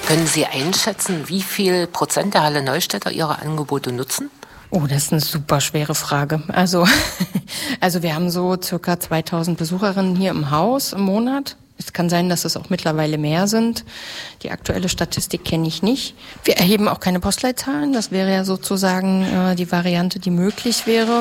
Können Sie einschätzen, wie viel Prozent der Halle Neustädter Ihre Angebote nutzen? Oh, das ist eine super schwere Frage. Also wir haben so circa 2000 Besucherinnen hier im Haus im Monat. Es kann sein, dass es auch mittlerweile mehr sind. Die aktuelle Statistik kenne ich nicht. Wir erheben auch keine Postleitzahlen. Das wäre ja sozusagen die Variante, die möglich wäre.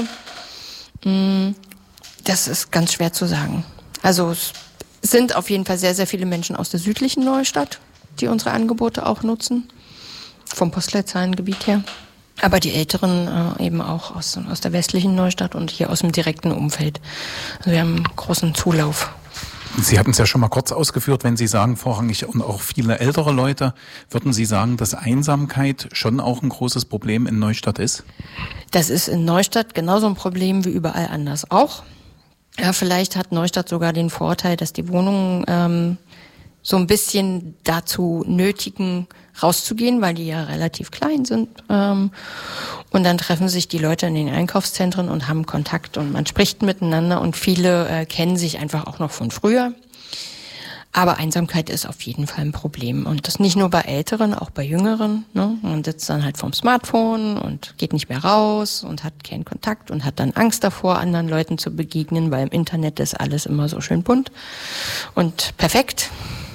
Das ist ganz schwer zu sagen. Also es sind auf jeden Fall sehr, sehr viele Menschen aus der südlichen Neustadt, die unsere Angebote auch nutzen. Vom Postleitzahlengebiet her. Aber die Älteren eben auch aus der westlichen Neustadt und hier aus dem direkten Umfeld. Also wir haben einen großen Zulauf. Sie hatten es ja schon mal kurz ausgeführt, wenn Sie sagen vorrangig und auch viele ältere Leute, würden Sie sagen, dass Einsamkeit schon auch ein großes Problem in Neustadt ist? Das ist in Neustadt genauso ein Problem wie überall anders auch. Ja, vielleicht hat Neustadt sogar den Vorteil, dass die Wohnungen so ein bisschen dazu nötigen, rauszugehen, weil die ja relativ klein sind. Und dann treffen sich die Leute in den Einkaufszentren und haben Kontakt und man spricht miteinander und viele kennen sich einfach auch noch von früher. Aber Einsamkeit ist auf jeden Fall ein Problem. Und das nicht nur bei Älteren, auch bei Jüngeren. Ne? Man sitzt dann halt vorm Smartphone und geht nicht mehr raus und hat keinen Kontakt und hat dann Angst davor, anderen Leuten zu begegnen, weil im Internet ist alles immer so schön bunt und perfekt.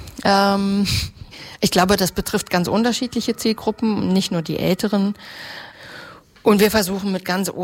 Ich glaube, das betrifft ganz unterschiedliche Zielgruppen, nicht nur die Älteren. Und wir versuchen mit ganz